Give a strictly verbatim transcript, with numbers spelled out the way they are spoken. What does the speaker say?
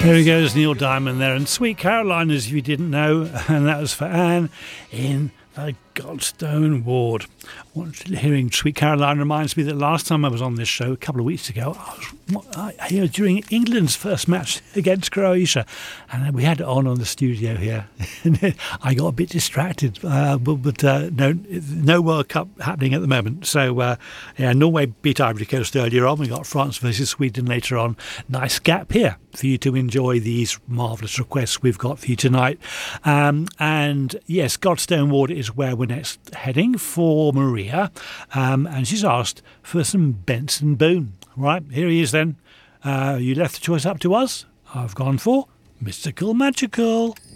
There he goes, Neil Diamond there, and Sweet Caroline, as if you didn't know, and that was for Anne in the Godstone Ward. Hearing Sweet Caroline reminds me that last time I was on this show, a couple of weeks ago, I was here during England's first match against Croatia, and we had it on on the studio here. I got a bit distracted, uh, but, but uh, no, no World Cup happening at the moment. So, uh, yeah, Norway beat Ivory Coast earlier on. We got France versus Sweden later on. Nice gap here for you to enjoy these marvellous requests we've got for you tonight. Um, and yes, Godstone Ward is where we're next heading for Maria. Um, and she's asked for some Benson Boone. Right, here he is then. Uh, you left the choice up to us. I've gone for Mystical Magical.